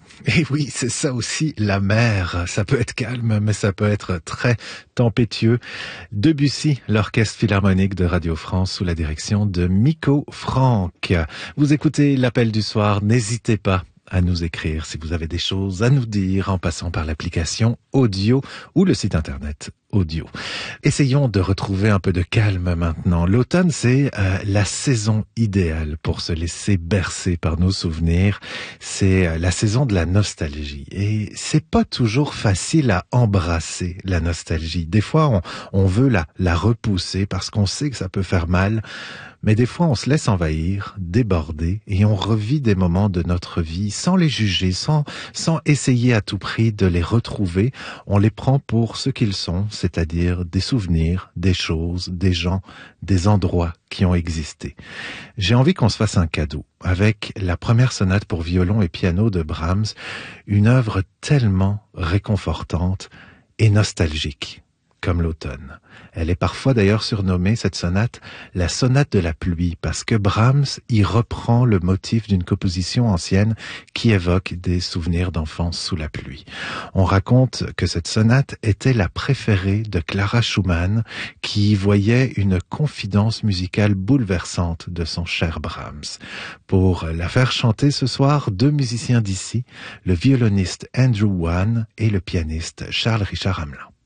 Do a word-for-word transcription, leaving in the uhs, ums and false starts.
Et oui, c'est ça aussi, la mer. Ça peut être calme, mais ça peut être très tempétueux. Debussy, l'Orchestre Philharmonique de Radio France sous la direction de Miko Franck. Vous écoutez l'appel du soir, n'hésitez pas à nous écrire si vous avez des choses à nous dire en passant par l'application audio ou le site internet audio. Essayons de retrouver un peu de calme maintenant. L'automne, c'est euh, la saison idéale pour se laisser bercer par nos souvenirs. C'est euh, la saison de la nostalgie. Et c'est pas toujours facile à embrasser la nostalgie. Des fois, on, on veut la, la repousser parce qu'on sait que ça peut faire mal. Mais des fois, on se laisse envahir, déborder, et on revit des moments de notre vie sans les juger, sans, sans essayer à tout prix de les retrouver. On les prend pour ce qu'ils sont, c'est-à-dire des souvenirs, des choses, des gens, des endroits qui ont existé. J'ai envie qu'on se fasse un cadeau avec la première sonate pour violon et piano de Brahms, une œuvre tellement réconfortante et nostalgique, comme l'automne. Elle est parfois d'ailleurs surnommée, cette sonate, la sonate de la pluie, parce que Brahms y reprend le motif d'une composition ancienne qui évoque des souvenirs d'enfance sous la pluie. On raconte que cette sonate était la préférée de Clara Schumann, qui y voyait une confidence musicale bouleversante de son cher Brahms. Pour la faire chanter ce soir, deux musiciens d'ici, le violoniste Andrew Wan et le pianiste Charles Richard Hamelin.